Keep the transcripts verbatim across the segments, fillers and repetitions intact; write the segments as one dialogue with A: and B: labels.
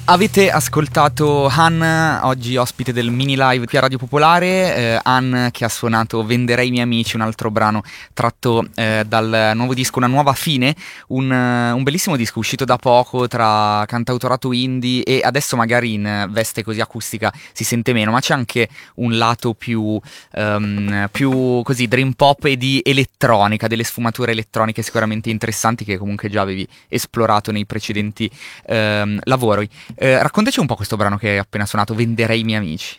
A: Avete ascoltato Han, oggi ospite del mini live qui a Radio Popolare. eh, Han che ha suonato Venderei i miei amici, un altro brano tratto eh, dal nuovo disco Una nuova fine, un, eh, un bellissimo disco uscito da poco tra cantautorato indie, e adesso magari in veste così acustica si sente meno, ma c'è anche un lato più, ehm, più così dream pop e di elettronica, delle sfumature elettroniche sicuramente interessanti che comunque già avevi esplorato nei precedenti ehm, lavori. Eh, raccontaci un po' questo brano che hai appena suonato, Venderei i miei amici.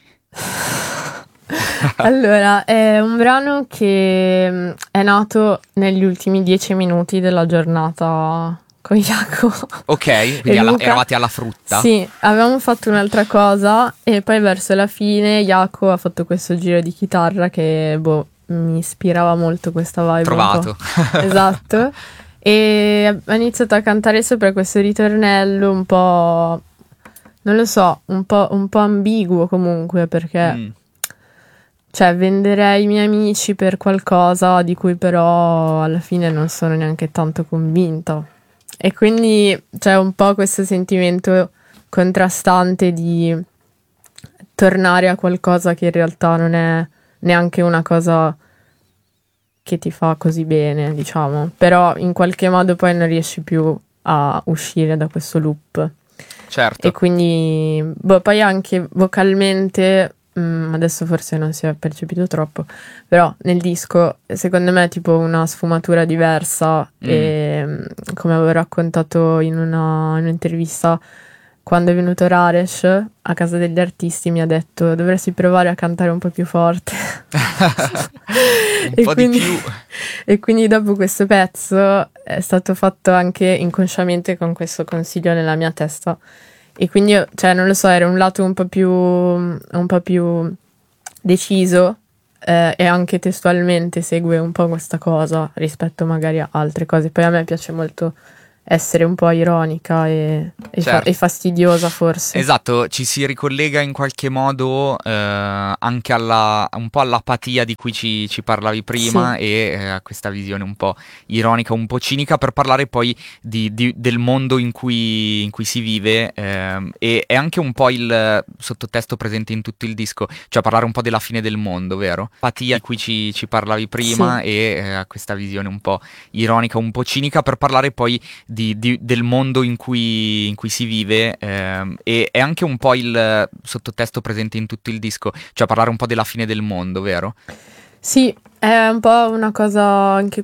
B: Allora, è un brano che mh, è nato negli ultimi dieci minuti della giornata con Jacopo.
A: Ok, quindi
B: e
A: alla-
B: Luca.
A: eravate alla frutta.
B: Sì, avevamo fatto un'altra cosa e poi verso la fine Jacopo ha fatto questo giro di chitarra che, boh, mi ispirava molto questa vibe.
A: Trovato.
B: Un po'. Esatto. E ha iniziato a cantare sopra questo ritornello un po', non lo so, un po', un po' ambiguo comunque, perché
A: Mm.
B: cioè venderei i miei amici per qualcosa di cui però alla fine non sono neanche tanto convinta. E quindi c'è un po' questo sentimento contrastante di tornare a qualcosa che in realtà non è neanche una cosa che ti fa così bene, diciamo. Però in qualche modo poi non riesci più a uscire da questo loop.
A: Certo.
B: E quindi, boh, poi anche vocalmente, mm, adesso forse non si è percepito troppo, però nel disco secondo me è tipo una sfumatura diversa.
A: Mm.
B: E mm, come avevo raccontato in una, in un'intervista, quando è venuto Raresh a casa degli artisti mi ha detto dovresti provare a cantare un po' più forte.
A: Un
B: E
A: po'
B: quindi-
A: di più.
B: E quindi dopo questo pezzo è stato fatto anche inconsciamente con questo consiglio nella mia testa. E quindi, io- cioè, non lo so, era un lato un po' più, un po' più deciso, eh, e anche testualmente segue un po' questa cosa rispetto magari a altre cose. Poi a me piace molto essere un po' ironica e, e fa-
A: Certo.
B: e fastidiosa forse.
A: Esatto, ci si ricollega in qualche modo eh, anche alla, un po' all'apatia di cui ci, ci parlavi prima,
B: Sì.
A: e eh, a questa visione un po' ironica, un po' cinica, per parlare poi di- di- del mondo in cui, in cui si vive, ehm, e è anche un po' il sottotesto presente in tutto il disco, cioè parlare un po' della fine del mondo, vero? Apatia di cui ci, ci parlavi prima,
B: Sì.
A: e eh, a questa visione un po' ironica, un po' cinica, per parlare poi di- di- del mondo in cui, in cui si vive, ehm, e è anche un po' il sottotesto presente in tutto il disco, cioè parlare un po' della fine del mondo, vero?
B: Sì, è un po' una cosa anche